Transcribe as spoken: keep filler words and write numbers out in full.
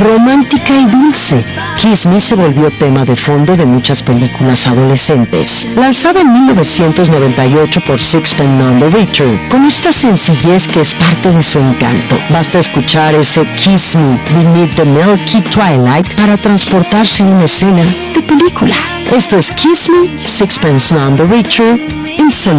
romántica y dulce. Kiss Me se volvió tema de fondo de muchas películas adolescentes. Lanzada en mil novecientos noventa y ocho por Sixpence None the Richer, con esta sencillez que es parte de su encanto. Basta escuchar ese Kiss Me Beneath the Milky Twilight para transportarse a una escena de película. Esto es Kiss Me, Sixpence None the Richer, en Sonora.